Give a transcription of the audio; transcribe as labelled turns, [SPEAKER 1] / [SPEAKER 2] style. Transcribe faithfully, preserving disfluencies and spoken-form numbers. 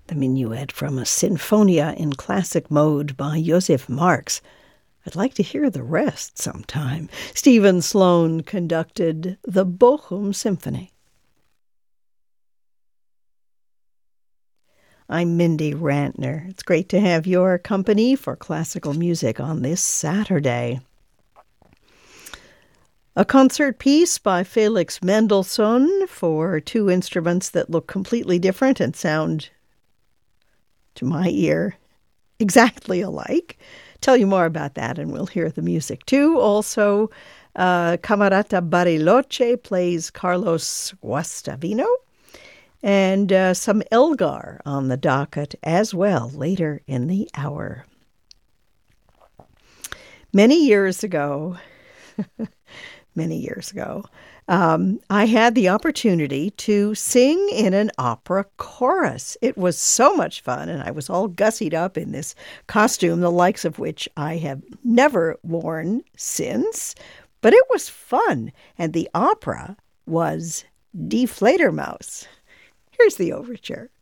[SPEAKER 1] the minuet from a Sinfonia in classic mode by Joseph Marx. I'd like to hear the rest sometime. Stephen Sloan conducted the Bochum Symphony. I'm Mindy Rantner. It's great to have your company for classical music on this Saturday. A concert piece by Felix Mendelssohn for two instruments that look completely different and sound, to my ear, exactly alike. Tell you more about that, and we'll hear the music too. Also, uh, Camerata Bariloche plays Carlos Guastavino, and uh, some Elgar on the docket as well later in the hour. Many years ago, many years ago, um, I had the opportunity to sing in an opera chorus. It was so much fun, and I was all gussied up in this costume, the likes of which I have never worn since, but it was fun, and the opera was Die Fledermaus. Here's the overture.